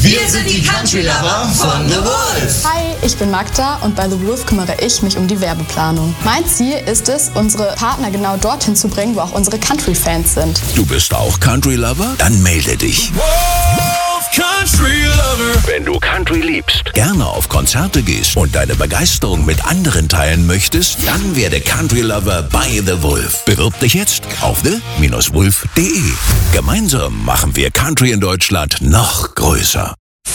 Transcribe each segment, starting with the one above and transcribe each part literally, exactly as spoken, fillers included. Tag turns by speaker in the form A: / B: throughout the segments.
A: Wir sind die Country Lover von The Wolf.
B: Hi, ich bin Magda und bei The Wolf kümmere ich mich um die Werbeplanung. Mein Ziel ist es, unsere Partner genau dorthin zu bringen, wo auch unsere Country-Fans sind.
C: Du bist auch Country Lover? Dann melde dich.
A: Wolf Country Lover.
C: Wenn du Country liebst, gerne auf Konzerte gehst und deine Begeisterung mit anderen teilen möchtest, dann werde Country Lover bei The Wolf. Bewirb dich jetzt auf the Bindestrich wolf punkt de. Gemeinsam machen wir Country in Deutschland noch größer.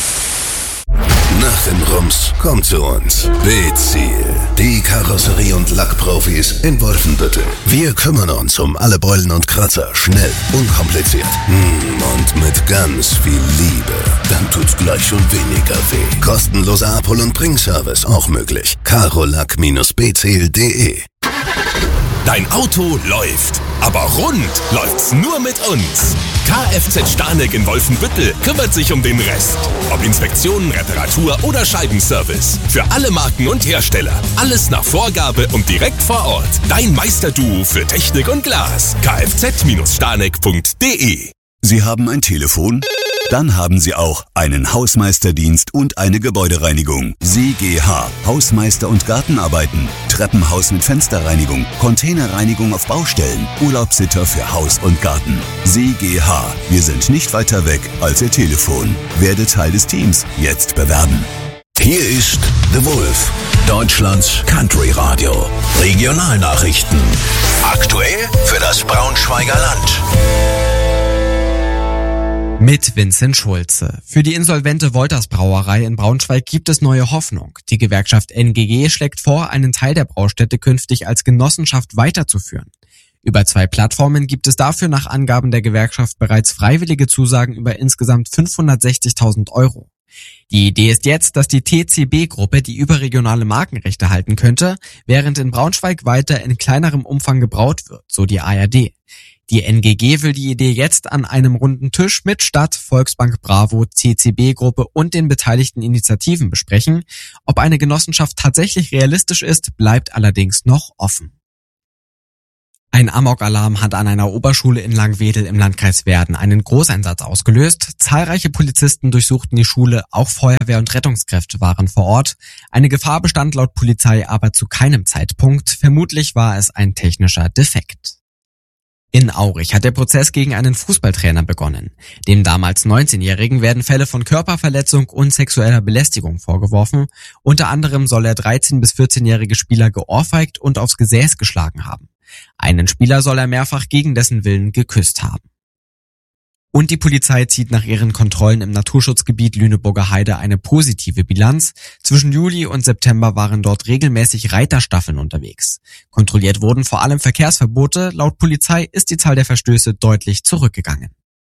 D: Nach dem Rums kommt zu uns B-Ziel, die Karosserie- und Lackprofis in Wolfenbüttel. Wir kümmern uns um alle Beulen und Kratzer, schnell, unkompliziert und mit ganz viel Liebe. Dann tut's gleich schon weniger weh. Kostenloser Abhol- und Bringservice auch möglich. karolack Bindestrich b ziel punkt de.
E: Dein Auto läuft, aber rund läuft's nur mit uns. Kfz Stanek in Wolfenbüttel kümmert sich um den Rest. Ob Inspektionen, Reparatur oder Scheibenservice. Für alle Marken und Hersteller. Alles nach Vorgabe und direkt vor Ort. Dein Meisterduo für Technik und Glas. kfz stanek punkt de.
F: Sie haben ein Telefon? Dann haben Sie auch einen Hausmeisterdienst und eine Gebäudereinigung. S I G H. Hausmeister- und Gartenarbeiten. Treppenhaus mit Fensterreinigung. Containerreinigung auf Baustellen. Urlaubssitter für Haus und Garten. S I G H. Wir sind nicht weiter weg als Ihr Telefon. Werde Teil des Teams. Jetzt bewerben.
C: Hier ist The Wolf, Deutschlands Country Radio. Regionalnachrichten. Aktuell für das Braunschweiger Land.
G: Mit Vincent Schulze. Für die insolvente Wolters Brauerei in Braunschweig gibt es neue Hoffnung. Die Gewerkschaft N G G schlägt vor, einen Teil der Braustätte künftig als Genossenschaft weiterzuführen. Über zwei Plattformen gibt es dafür nach Angaben der Gewerkschaft bereits freiwillige Zusagen über insgesamt fünfhundertsechzigtausend Euro. Die Idee ist jetzt, dass die T C B-Gruppe die überregionale Markenrechte halten könnte, während in Braunschweig weiter in kleinerem Umfang gebraut wird, so die A R D. Die N G G will die Idee jetzt an einem runden Tisch mit Stadt, Volksbank Bravo, T C B-Gruppe und den beteiligten Initiativen besprechen. Ob eine Genossenschaft tatsächlich realistisch ist, bleibt allerdings noch offen. Ein Amok-Alarm hat an einer Oberschule in Langwedel im Landkreis Werden einen Großeinsatz ausgelöst. Zahlreiche Polizisten durchsuchten die Schule, auch Feuerwehr und Rettungskräfte waren vor Ort. Eine Gefahr bestand laut Polizei aber zu keinem Zeitpunkt. Vermutlich war es ein technischer Defekt. In Aurich hat der Prozess gegen einen Fußballtrainer begonnen. Dem damals neunzehnjährigen werden Fälle von Körperverletzung und sexueller Belästigung vorgeworfen. Unter anderem soll er dreizehn- bis vierzehnjährige Spieler geohrfeigt und aufs Gesäß geschlagen haben. Einen Spieler soll er mehrfach gegen dessen Willen geküsst haben. Und die Polizei zieht nach ihren Kontrollen im Naturschutzgebiet Lüneburger Heide eine positive Bilanz. Zwischen Juli und September waren dort regelmäßig Reiterstaffeln unterwegs. Kontrolliert wurden vor allem Verkehrsverbote. Laut Polizei ist die Zahl der Verstöße deutlich zurückgegangen.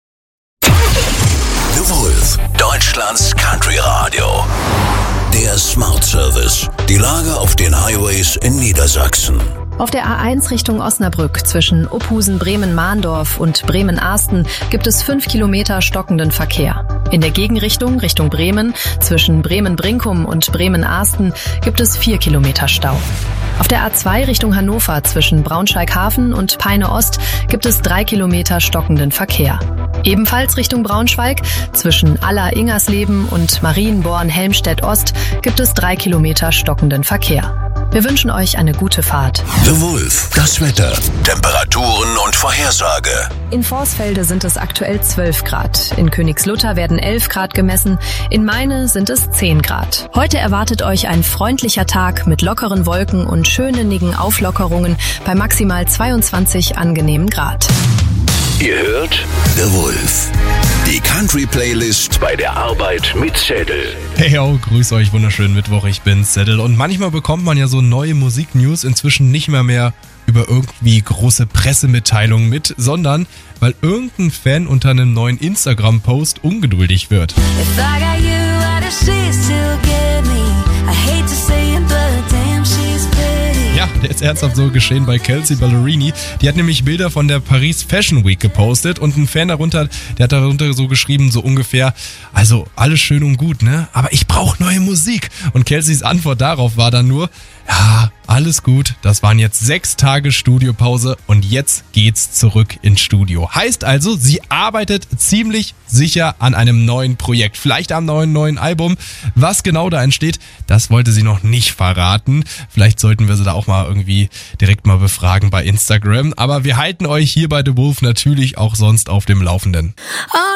C: The Wolf, Deutschlands Country Radio. Der Smart Service. Die Lage auf den Highways in Niedersachsen.
H: Auf der A eins Richtung Osnabrück zwischen Uphusen, Bremen-Mahndorf und Bremen-Ahsten gibt es fünf Kilometer stockenden Verkehr. In der Gegenrichtung Richtung Bremen zwischen Bremen-Brinkum und Bremen-Ahsten gibt es vier Kilometer Stau. Auf der A zwei Richtung Hannover zwischen Braunschweig-Hafen und Peine-Ost gibt es drei Kilometer stockenden Verkehr. Ebenfalls Richtung Braunschweig zwischen Aller-Ingersleben und Marienborn-Helmstedt-Ost gibt es drei Kilometer stockenden Verkehr. Wir wünschen euch eine gute Fahrt.
C: The Wolf, das Wetter, Temperaturen und Vorhersage.
H: In Vorsfelde sind es aktuell zwölf Grad. In Königslutter werden elf Grad gemessen. In Meine sind es zehn Grad. Heute erwartet euch ein freundlicher Tag mit lockeren Wolken und schönen Auflockerungen bei maximal zweiundzwanzig angenehmen Grad.
C: Ihr hört The Wolf. Die Country-Playlist bei der Arbeit mit Zettel.
I: Hey yo, grüß euch, wunderschönen Mittwoch, ich bin Zettel. Und manchmal bekommt man ja so neue Musiknews inzwischen nicht mehr mehr über irgendwie große Pressemitteilungen mit, sondern weil irgendein Fan unter einem neuen Instagram-Post ungeduldig wird. Ja, der ist ernsthaft so geschehen bei Kelsey Ballerini. Die hat nämlich Bilder von der Paris Fashion Week gepostet und ein Fan darunter, der hat darunter so geschrieben, so ungefähr, also alles schön und gut, ne? Aber ich brauche neue Musik. Und Kelseys Antwort darauf war dann nur, Ja, alles gut. Das waren jetzt sechs Tage Studiopause und jetzt geht's zurück ins Studio. Heißt also, sie arbeitet ziemlich sicher an einem neuen Projekt. Vielleicht am neuen, neuen Album. Was genau da entsteht, das wollte sie noch nicht verraten. Vielleicht sollten wir sie da auch mal irgendwie direkt mal befragen bei Instagram. Aber wir halten euch hier bei The Wolf natürlich auch sonst auf dem Laufenden.